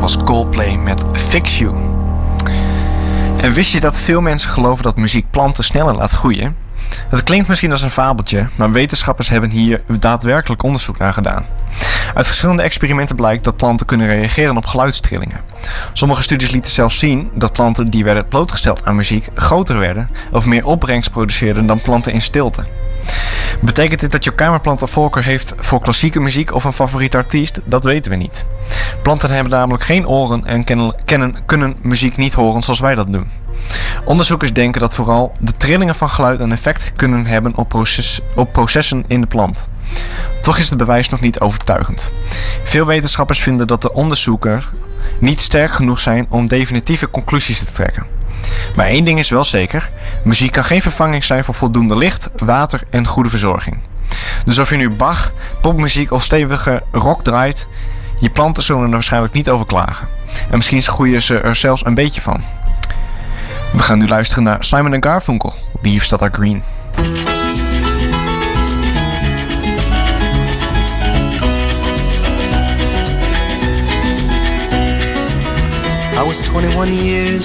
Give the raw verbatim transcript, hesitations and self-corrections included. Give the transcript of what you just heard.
was Coldplay met Fix You. En wist je dat veel mensen geloven dat muziek planten sneller laat groeien? Het klinkt misschien als een fabeltje, maar wetenschappers hebben hier daadwerkelijk onderzoek naar gedaan. Uit verschillende experimenten blijkt dat planten kunnen reageren op geluidstrillingen. Sommige studies lieten zelfs zien dat planten die werden blootgesteld aan muziek groter werden of meer opbrengst produceerden dan planten in stilte. Betekent dit dat jouw kamerplant een voorkeur heeft voor klassieke muziek of een favoriete artiest? Dat weten we niet. Planten hebben namelijk geen oren en kennen, kennen, kunnen muziek niet horen zoals wij dat doen. Onderzoekers denken dat vooral de trillingen van geluid een effect kunnen hebben op, proces, op processen in de plant. Toch is het bewijs nog niet overtuigend. Veel wetenschappers vinden dat de onderzoeken niet sterk genoeg zijn om definitieve conclusies te trekken. Maar één ding is wel zeker: muziek kan geen vervanging zijn voor voldoende licht, water en goede verzorging. Dus of je nu Bach, popmuziek of stevige rock draait, je planten zullen er waarschijnlijk niet over klagen. En misschien groeien ze er zelfs een beetje van. We gaan nu luisteren naar Simon en Garfunkel, Leaves That Are Green. I was twenty-one years